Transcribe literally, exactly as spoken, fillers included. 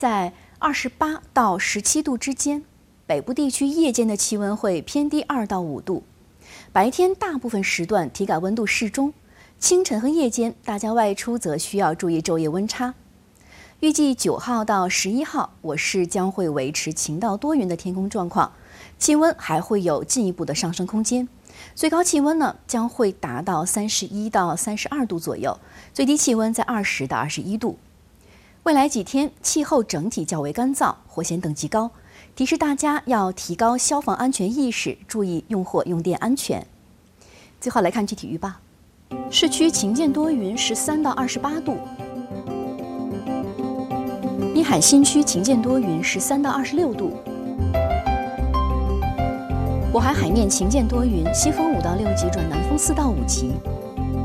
在二十八到十七度之间，北部地区夜间的气温会偏低二到五度，白天大部分时段体感温度适中，清晨和夜间大家外出则需要注意昼夜温差。预计九号到十一号，我市将会维持晴到多云的天空状况，气温还会有进一步的上升空间。最高气温呢将会达到三十一到三十二度左右，最低气温在二十到二十一度。未来几天气候整体较为干燥，火险等级高，提示大家要提高消防安全意识，注意用火用电安全。最后来看具体预报：市区晴间多云，十三到二十八度；滨海新区晴间多云，十三到二十六度；渤海海面晴间多云，西风五到六级转南风四到五级。